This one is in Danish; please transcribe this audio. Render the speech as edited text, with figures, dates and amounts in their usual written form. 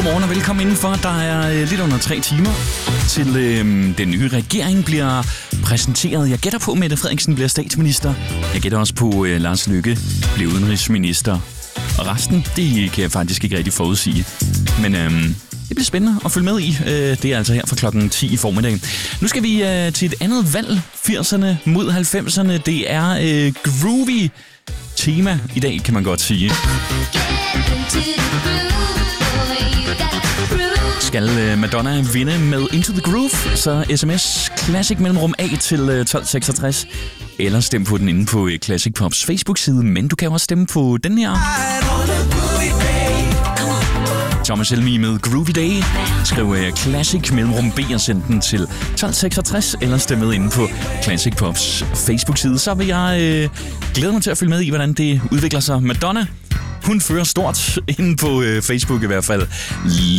Godmorgen og velkommen indenfor. Der er lidt under 3 timer til den nye regering bliver præsenteret. Jeg gætter på, at Mette Frederiksen bliver statsminister. Jeg gætter også på, at Lars Løkke bliver udenrigsminister. Og resten, det kan jeg faktisk ikke rigtig forudsige. Men det bliver spændende at følge med i. Det er altså her fra klokken 10 i formiddag. Nu skal vi til et andet valg. 80'erne mod 90'erne. Det er groovy tema i dag, kan man godt sige. Skal Madonna vinde med Into the Groove, så sms Classic mellemrum A til 1266. Eller stem på den inde på Classic Pops Facebook-side, men du kan også stemme på den her. Thomas Helmi med Groovy Day. Skriv Classic mellemrum B og send den til 1266, eller stem med inde på Classic Pops Facebook-side. Så vil jeg glæde mig til at følge med i, hvordan det udvikler sig. Madonna, hun fører stort inde på Facebook i hvert fald.